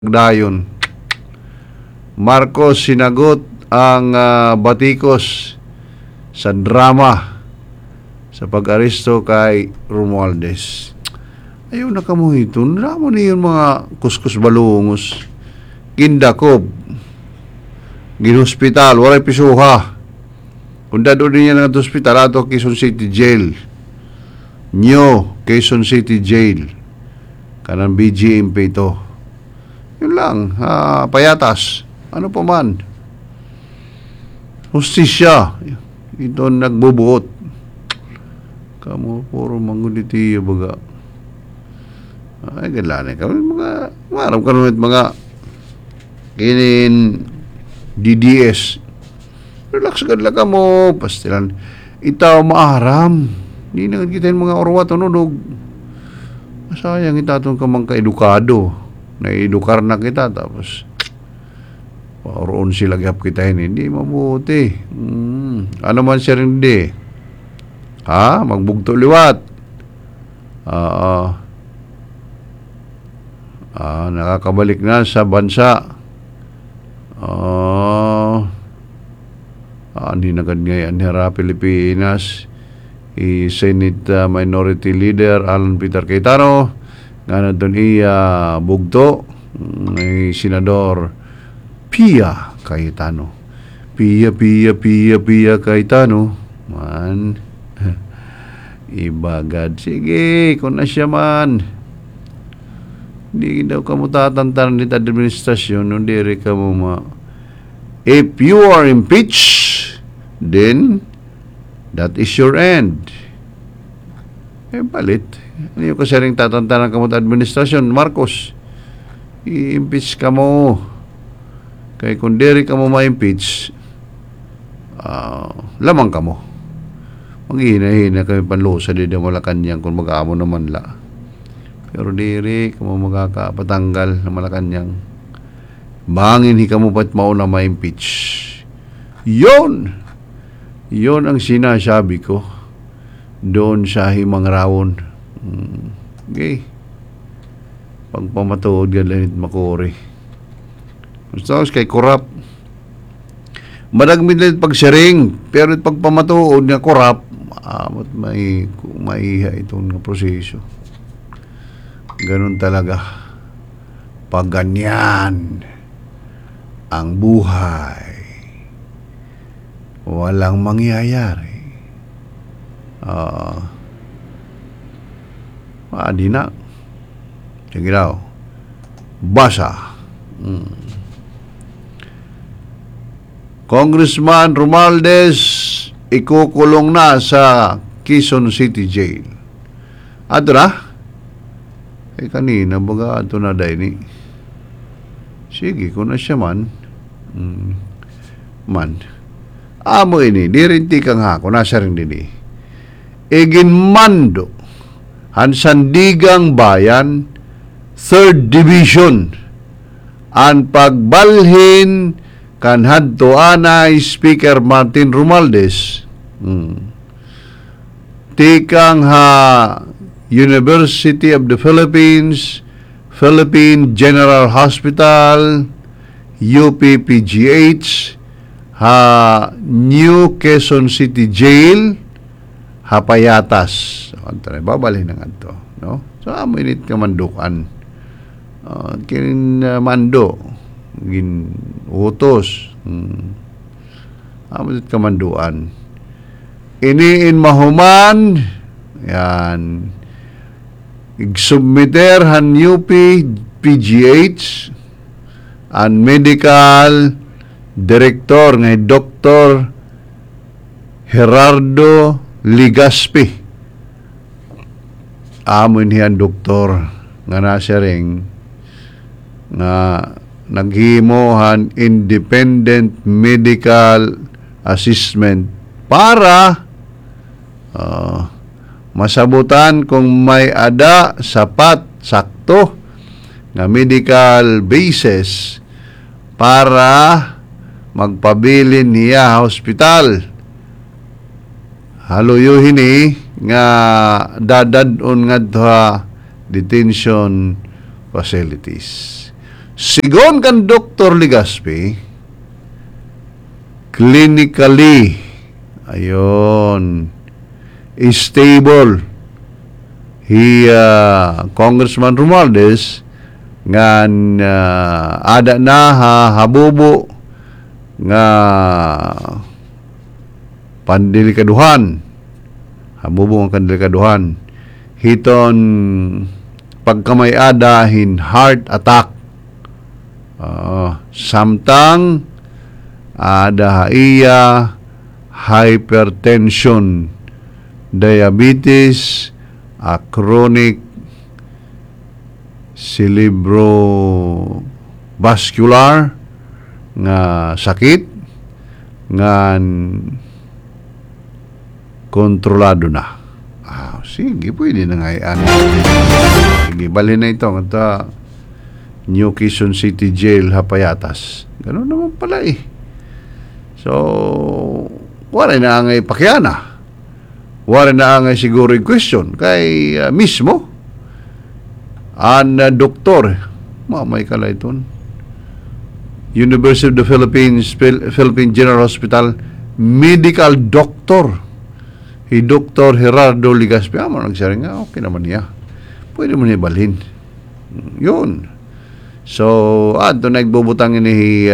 Dayon. Marcos sinagot ang batikos sa drama sa pag-aresto kay Romualdez. Ayaw na kamo ito. Namo niyon mga kuskus balungos. Kindakob. Ginhospital. Walay pisuha. Kung doon niya ng hospital, ato Quezon City Jail. Nyo, Quezon City Jail. Kanang BGMP ito. Yun lang, payatas. Ano pa man. Hustisya. Ito nagbubuot. Kamu, puro manguliti baga. Ay, galanay kami. Maram ka naman mga kinin DDS. Relax ka lang ka mo. Pastilan. Itaw maaram. Hindi na kita yung mga orwa tununog. Masayang itatong ka mang kaedukado. Naidukar na kita tapos paroon sila gap kita hindi mabuti. Ano man siya rin hindi magbugto liwat. Nakakabalik na sa bansa. Hindi na ganyan hira Pilipinas. Senate Minority Leader Alan Peter Cayetano nga na doon bugto ng Senador Pia Cayetano. Pia Cayetano. Man. Ibagad. Sige, kung na siya man. Hindi daw ka mo tatantaran dito administrasyon, hindi rin ka mo if you are impeached, then that is your end. Balit. Ano yung kasaring tatantanan ka mo sa administrasyon, Marcos? I-impeach ka mo. Kaya kung diri ka mo ma-impeach, lamang ka mo. Maghihina-hina kami panlusa dito Malacanang kung mag-aamo naman la. Pero diri ka mo magkakapatanggal na Malacanang. Bangin ka mo pat mauna ma-impeach. Yon ang sinasabi ko doon sa Himang Rawon. Okay. Pagpamatuod ganit makuri. Gusto kay korap. Madagmin lang pagsiring, pero pagpamatuod nga korap, may maiha itong proseso. Ganun talaga. Pag ganyan ang buhay, walang mangyayari. Di na. Sige daw. Basa. Congressman Romualdez ikukulong na sa Quezon City Jail. Ato na? Kanina baga ato na day ni. Sige, kung na siya man. Amo ini, dirinti kang ha, kung nasa rin din Eginmando Hansandigang Bayan 3rd Division ang pagbalhin kan hadto anay Speaker Martin Romualdez tikang University of the Philippines, Philippine General Hospital, UPPGH, New Quezon City Jail, payatas. Babalhin na nga ito. No? So, aminit ka mandukan. Mando. Utos. Aminit ka manduan. Iniin mahuman. Yan. Igsubmiter han UP PGH ang medical director ng Dr. Gerardo Ligaspi. Amon hiyan doktor nga nasa ring nga naghimuhan independent medical assessment para masabutan kung may ada sapat sakto nga medical basis para magpabilin niya hospital. Haluyuhin nga dadadon nga detention facilities. Sigon kan Dr. Legaspi, clinically, ayon, stable. Congressman Romualdez, ngan ada na habubo nga pandilikaduhan, habubo ang pandilikaduhan, hiton pagkamay adahin heart attack, samtang ada iya hypertension, diabetes, chronic cerebrovascular nga sakit ngan kontrolado na. Sige, pwede na nga yan. Sige, bali na ito. Ito, New Quezon City Jail, Hapayatas. Ganun naman pala eh. So, wala na angay pakyana. Wala na angay siguro yung question. Kay mismo, ang doktor, mamay ka lang ito, University of the Philippines, Philippine General Hospital, medical doctor, Dr. Gerardo Legaspi, nagsaring nga, okay naman niya. Pwede mo niya balhin. Yun. So, ito nagbubutang ni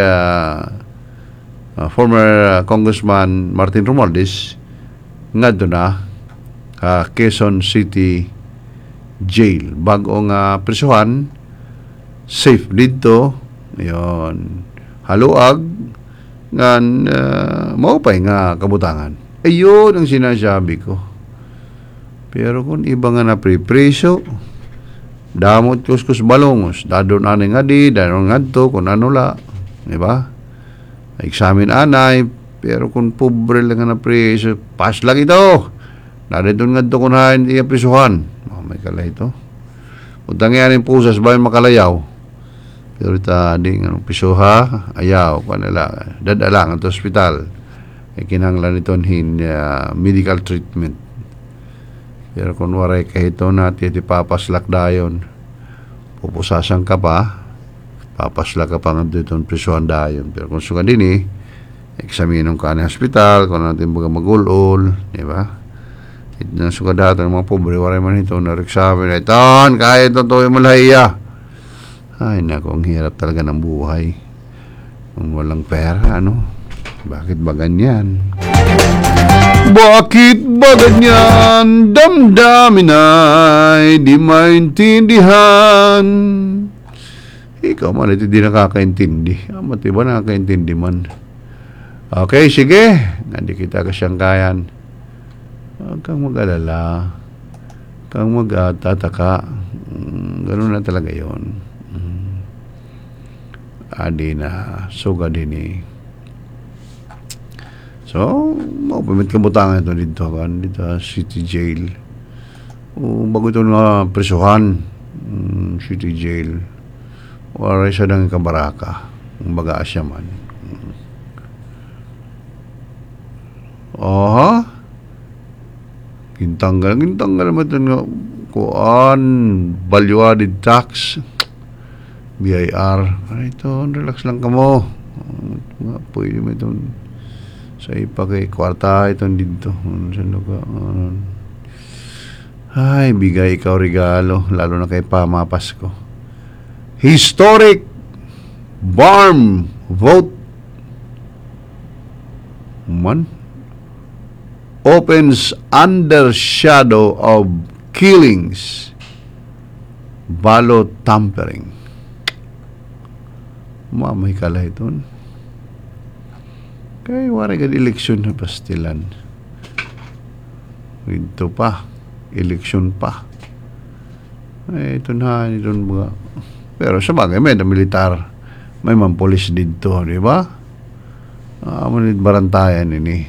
former Congressman Martin Romualdez, nga doon na, Quezon City Jail. Bago nga prisuhan, safe dito, yun, haluag, nga maupay nga kabutangan. Ayun ang sinasabi ko. Pero kung iba nga na preso, damot kuskus balongos, dadon anay nga di, dadon nga to, kung ano la, di ba? Examine anay, pero kung pobre lang nga na preso, pas lang ito. Dadon nga to kung hindi nga prisuhan. May kalay ito. Kung tangyanin pusas, ba yung makalayaw? Pero ita, di nga pisuha, ayaw, kanila, dadala nga to hospital. Kinahanglan ito medical treatment. Pero kung waray kahit ito natin, papaslak dayon, pupusasan ka pa, papaslak ka pa nga dito prisuhan dayon. Pero kung suka din examinon ka na hospital, kung natin baga magulol, di ba? Ito na suka dito ng mga pobre, waray man ito, na-examine, ito, kaya ito yung malaya. Ay, naku, ang hirap talaga ng buhay. Kung walang pera, bakit ba ganyan? Bakit ba ganyan? Damdamin ay di maintindihan. Ikaw man, ito di nakakaintindi. Mati ba nakakaintindi man? Okay, sige. Hindi kita kasyangkayan. Huwag kang mag-alala. Huwag kang mag-tataka. Ganun na talaga yun. Adi na suga din So, pamit kabutangan ito dito City Jail. Bago ito na presuhan, City Jail. Waray siya ng kabaraka. Baga asya man. Gintanggal naman ito nga kuan, valuated tax, BIR. Ito, relax lang ka mo. Pwede mo ito sa ipagay kwarta itong dito. Ay, bigay ikaw regalo, lalo na kay Pamapas ko. Historic BARM vote man opens under shadow of killings, ballot tampering. Mamay kalay ito. Kaya wari ka eleksyon na pastilan. Ito pa. Eleksyon pa. Ito na. Ito mga. Pero sa bagay, may na militar. May man polis dito. Di ba? Manit barantayan ini.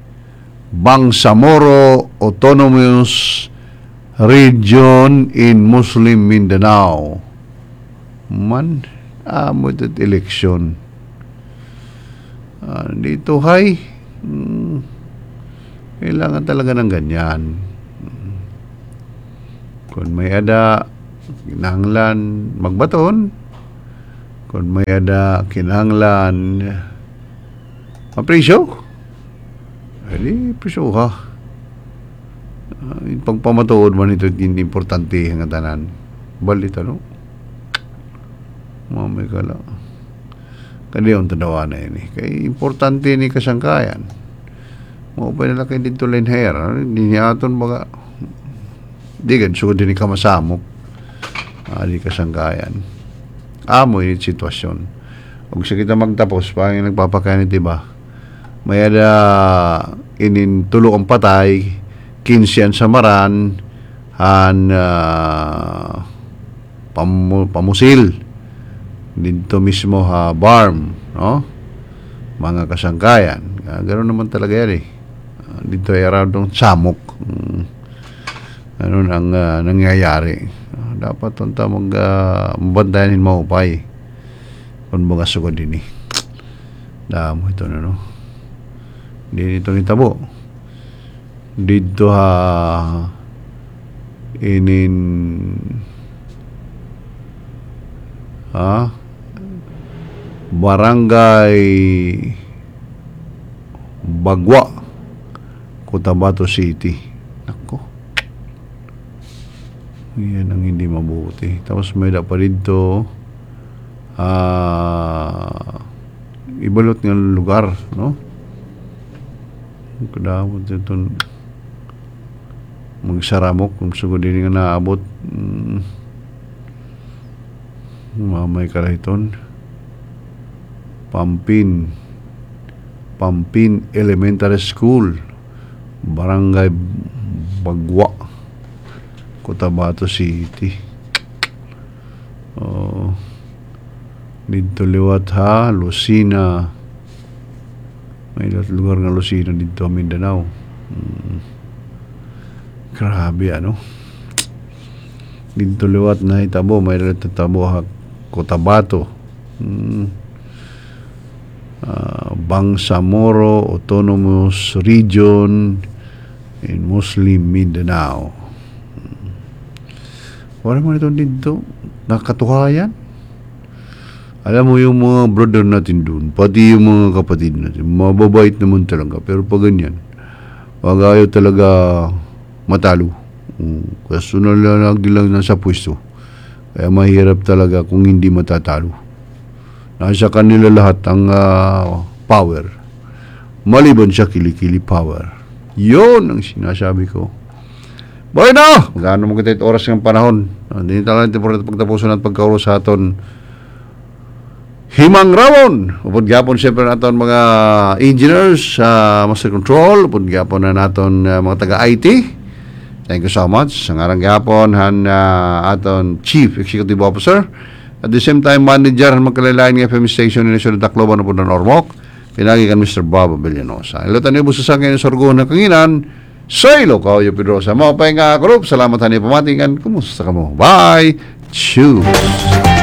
Bangsamoro Autonomous Region in Muslim Mindanao. Man. Mo ito eleksyon. Dito kailangan talaga ng ganyan. Kung may ada ginahanglan magbaton, kung may ada kinahanglan mapresyo, di presyo ka. Yung pagpamatuod man ito hindi importante ang tanan. Balit ano? Mamay ka lang. Kaya yung tanawa na yun eh. Kaya importante ni kasangkayan. Mga pa nila kayo dito line hair. Hindi niya aton baga. Di gan, so din ka masamok. Di kasangkayan. Amo yung sitwasyon. Huwag siya kita magtapos, parang nagpapakainit, diba? May ada inin tulo ang patay, 15 yan sa maran, pamusil. Dito mismo barm, no? Mga kasangkayan. Ganoon naman talaga yan eh. Dito ay around ng samok. Ano ang nangyayari. Dapat tunta mabantayanin maupay. Kung mga sugod din eh. Damo ito na, no? Hindi ito nitabo. Dito Barangay Bagwa, Cotabato City. Nako, yan ang hindi mabuti. Tapos may pa dito ibalot ng lugar, no? Kadawat ito magsaramok kung sugod din nga naabot. Mamay kalahiton. Pampin Elementary School, Barangay Bagwa, Cotabato City. Dito liwat Lucena. May lugar nga Lucena dito Mindanao. Grabe ano. Dito liwat na itabo, may tabo Cotabato. Bangsamoro Autonomous Region in Muslim Mindanao. Wala mo ito dito nakatuhayan. Alam mo yung mga brother natin dun, pati yung mga kapatid natin, mababait naman talaga, pero pag ganyan wag ayaw talaga matalo. Kasi lagi lang nasa pwesto, kaya mahirap talaga kung hindi matatalo. Nasa kanila lahat ang power. Maliban sa kilikili power. Yun ang sinasabi ko. Bueno! Magkano mo kita oras ng panahon. Hindi talaga natin pagtapusan at pagkauro sa aton himang rawon. Upod gapon siyempre natin mga engineers sa master control. Upod gapon na natin mga taga-IT. Thank you so much. Ang arang gapon aton Chief Executive Officer. At the same time, manager ng magkalilain ng FM station ni Sir Tacloban po ng Ormoc, pinagi kan Mr. Bob Villanosa. Ilutan niyo po sa sangkin ng sorgo ng kanginan, sa ilo ka, Pedrosa. Mga pahing group, salamat hanip pamatingan. Kumusta ka mo? Bye! Choose!